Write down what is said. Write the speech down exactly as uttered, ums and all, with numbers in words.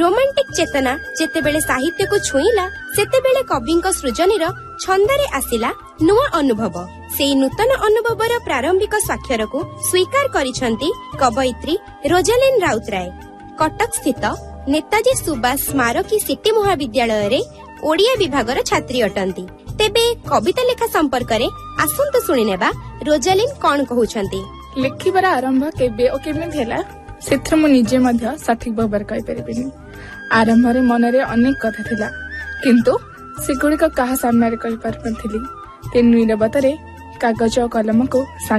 Romantic चेतना जेतेबेले साहित्य को छुईला सेतेबेले कविंक सृजनीर छंदरे आसिला नुआ अनुभव। सेई नूतन अनुभवर प्रारंभिक स्वाक्षर को स्वीकार करिसंती कवयित्री रोजालिन राउतराय। कटक स्थित नेताजी सुभाष स्मारकी सिटी महाविद्यालय रे ओडिया विभागर छात्री अटंती। तेबे कविता लेखा संपर्क रे आसंतु सुनि नेबा रोजालिन कोन कहउछंती। लिखिबार आरंभ केबे ओ केमे थिला सेथर मु निजे मध्य सठिक भाବରେ कहि परिबिनी। आरंभ रे मन रे अनेक कथा थिला किंतु सेगुडी का कहा सामने रे कहि पार नथिली। ते नीरवता रे कागज और कलम को